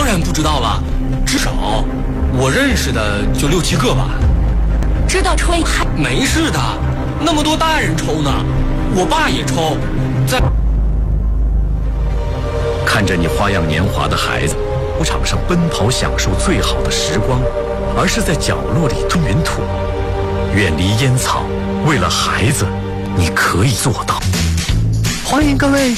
当然不知道了，至少我认识的就6、7个吧。 知道抽还没事的，那么多大人抽呢，我爸也抽。 看着你花样年华的孩子，不场上奔跑享受最好的时光，而是在角落里吞云吐雾，远离烟草。为了孩子，你可以做到。 欢迎各位